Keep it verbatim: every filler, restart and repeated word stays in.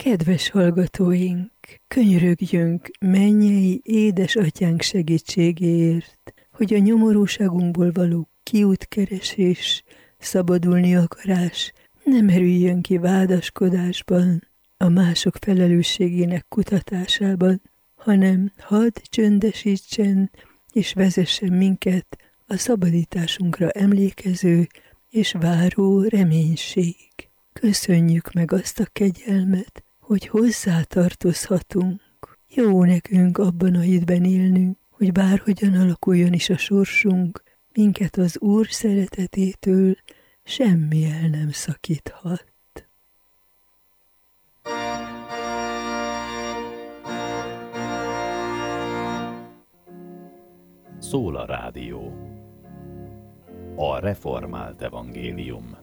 Kedves hallgatóink, könyörögjünk mennyei édesatyánk segítségéért, hogy a nyomorúságunkból való kiútkeresés, szabadulni akarás ne merüljön ki vádaskodásban, a mások felelősségének kutatásában, hanem hadd csöndesítsen és vezessen minket a szabadításunkra emlékező és váró reménység. Köszönjük meg azt a kegyelmet, hogy hozzá tartozhatunk. Jó nekünk abban a hitben élnünk, hogy bárhogyan alakuljon is a sorsunk, minket az Úr szeretetétől semmi el nem szakíthat. Szól a rádió. A reformált evangélium.